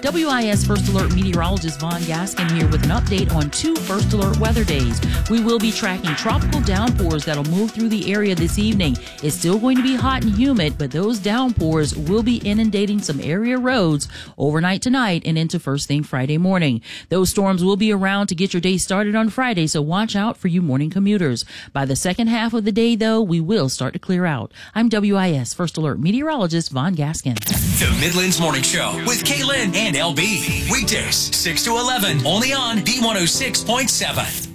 WIS First Alert meteorologist Vaughn Gaskin here with an update on 2 First Alert weather days. We will be tracking tropical downpours that'll move through the area this evening. It's still going to be hot and humid, but those downpours will be inundating some area roads overnight tonight and into first thing Friday morning. Those storms will be around to get your day started on Friday, so watch out for you morning commuters. By the second half of the day, though, we will start to clear out. I'm WIS First Alert meteorologist Vaughn Gaskin. The Midlands Morning Show with Kaylin and LB. Weekdays 6 to 11, only on B106.7.